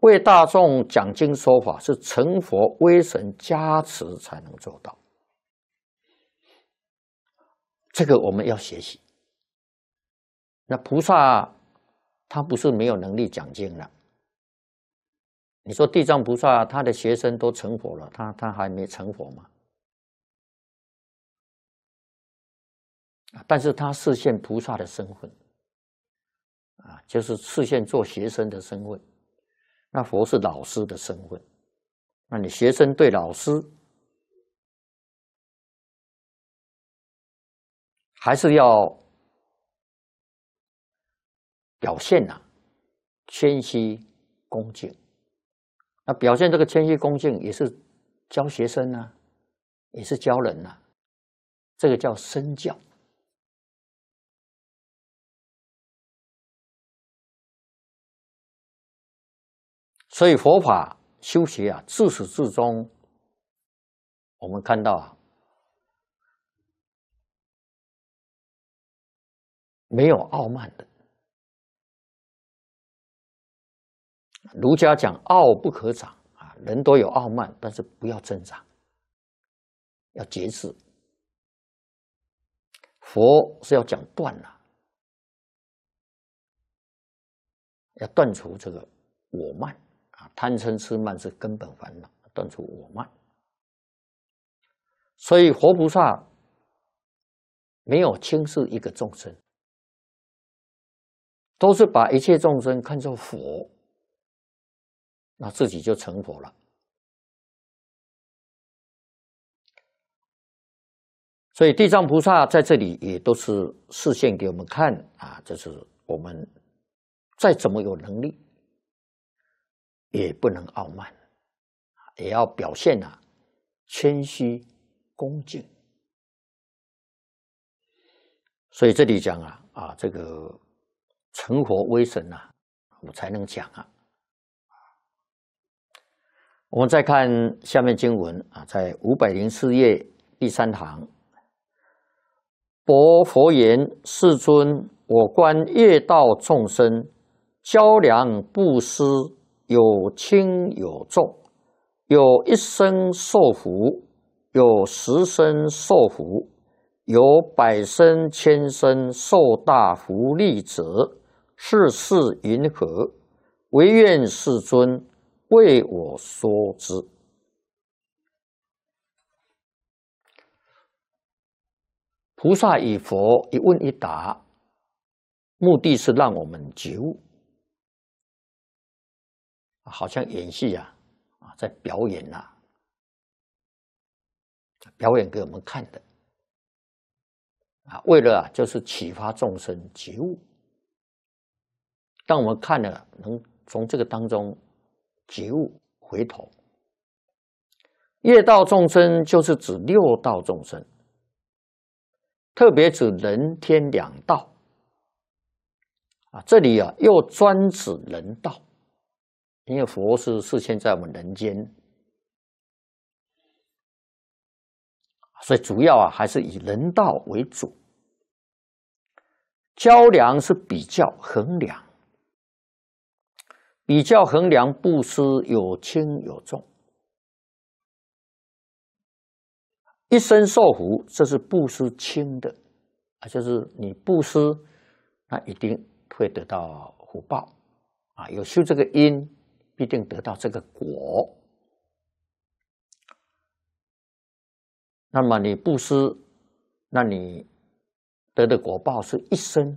为大众讲经说法，是成佛威神加持才能做到。这个我们要学习。那菩萨他不是没有能力讲经了。你说地藏菩萨他的学生都成佛了，他还没成佛吗？但是他示现菩萨的身份，就是示现做学生的身份。那佛是老师的身份，那你学生对老师还是要表现谦虚恭敬。那表现这个谦虚恭敬，也是教学生也是教人这个叫身教。所以佛法修学自始至终，我们看到没有傲慢的。儒家讲傲不可长人都有傲慢，但是不要增长，要节制。佛是要讲断要断除这个我慢贪嗔痴慢是根本烦恼，断除我慢。所以活菩萨没有轻视一个众生，都是把一切众生看作佛，那自己就成佛了。所以地藏菩萨在这里也都是示现给我们看就是我们再怎么有能力，也不能傲慢，也要表现谦虚恭敬。所以这里讲这个成佛威神我们才能讲我们再看下面经文在504页第3行，薄佛言：世尊，我观业道众生，较量布施，有轻有重，有一生受福，有10生受福，有100生1000生受大福利者，是事云何？唯愿世尊为我说之。菩萨与佛一问一答，目的是让我们觉悟，好像演戏在表演表演给我们看的为了就是启发众生觉悟。当我们看了，能从这个当中觉悟回头。业道众生就是指6道众生，特别指人天2道这里又专指人道，因为佛是示现在我们人间，所以主要还是以人道为主。较量是比较衡量，比较衡量布施有轻有重。一生受福，这是布施轻的就是你布施，那一定会得到福报有修这个因，必定得到这个果。那么你布施，那你得的果报是一生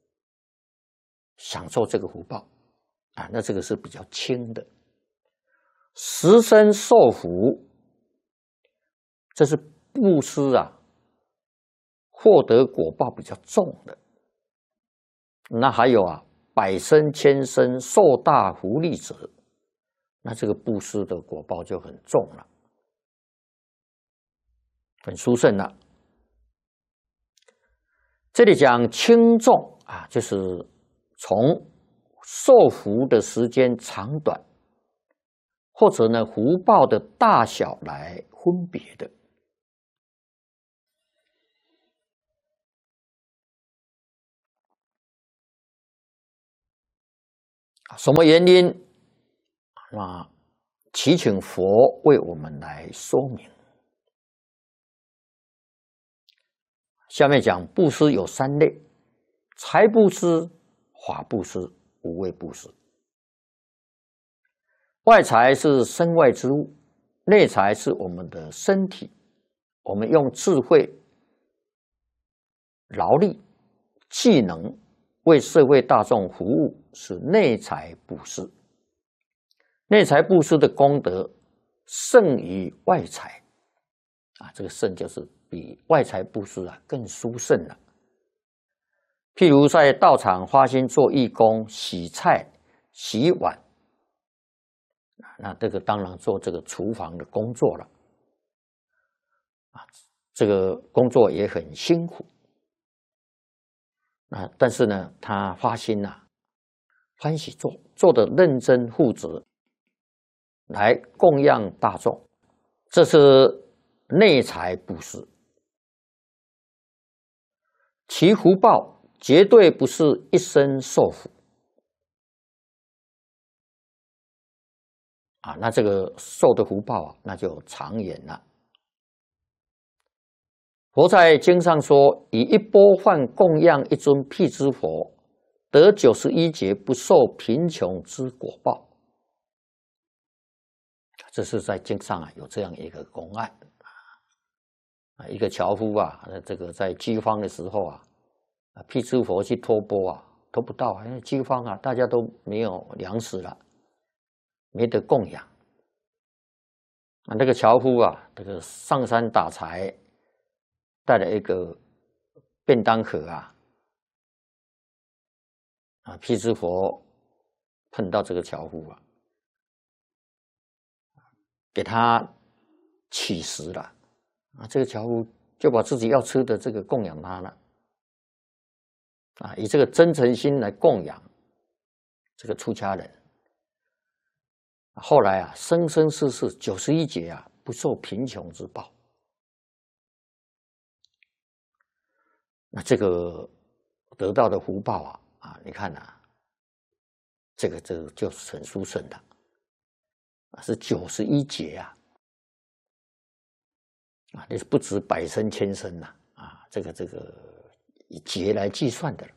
享受这个福报那这个是比较轻的。10生受福，这是布施获得果报比较重的。那还有100生1000生受大福利者，那这个布施的果报就很重了，很殊胜了。这里讲轻重就是从受福的时间长短，或者呢福报的大小来分别的。什么原因那祈请佛为我们来说明。下面讲布施有3类：财布施、法布施、无畏布施。外财是身外之物，内财是我们的身体，我们用智慧、劳力、技能为社会大众服务，是内财布施。内财布施的功德胜于外财啊，这个胜就是比外财布施更殊胜了。譬如在道场花心做义工，洗菜、洗碗，那这个当然做这个厨房的工作了啊，这个工作也很辛苦啊，但是呢，他花心欢喜做得认真负责，来供养大众，这是内财布施。其福报绝对不是一生受福啊，那这个受的福报那就长远了。佛在经上说：“以一钵饭供养一尊辟支佛，得91劫不受贫穷之果报。”这是在经上有这样一个公案啊，一个樵夫这个在饥荒的时候辟支佛去托钵托不到因为饥荒大家都没有粮食了，没得供养那个樵夫这个上山打柴，带了一个便当盒辟支佛碰到这个樵夫给他乞食了这个樵夫就把自己要吃的这个供养他了以这个真诚心来供养这个出家人。后来生生世世91劫不受贫穷之报。那这个得到的福报你看这个就是很殊胜的是91劫那是不止百生千生这个以劫来计算的了。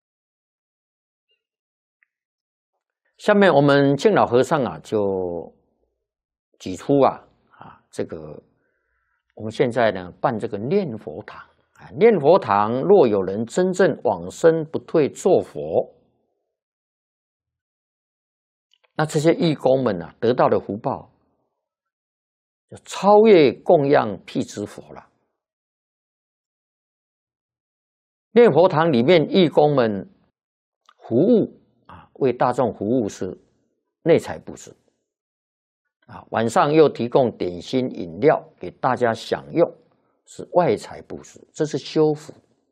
下面我们净老和尚就举出这个我们现在呢办这个念佛堂念佛堂若有人真正往生不退做佛，那这些义工们得到的福报就超越供养辟支佛了。念佛堂里面义工们服务为大众服务是内财布施晚上又提供点心饮料给大家享用是外财布施，这是修福。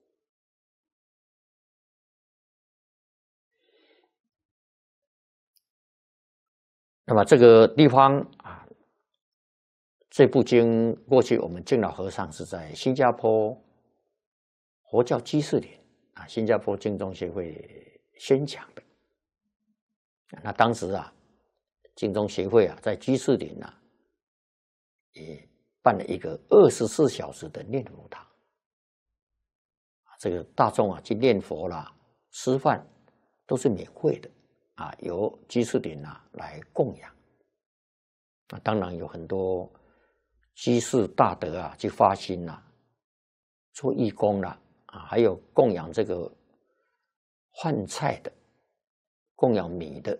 那么这个地方这部经过去我们净老和尚是在新加坡佛教居士林新加坡净宗协会宣讲的。那当时净宗协会在居士林也办了一个24小时的念佛堂，这个大众去念佛啦、吃饭都是免费的由居士林来供养。当然有很多居士大德去发心做义工还有供养这个饭菜的、供养米的、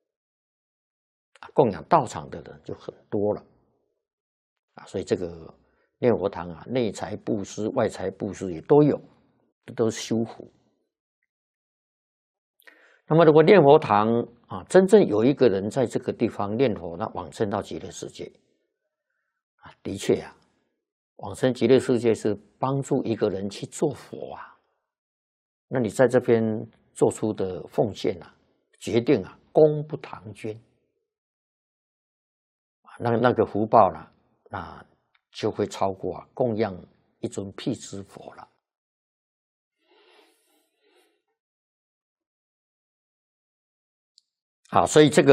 供养道场的人就很多了所以这个念佛堂内财布施、外财布施也都有，都是修福。那么如果念佛堂真正有一个人在这个地方念佛，那往生到极乐世界的确往生极乐世界是帮助一个人去做佛那你在这边做出的奉献决定功不唐捐那个福报那就会超过供养一尊辟支佛了所以这个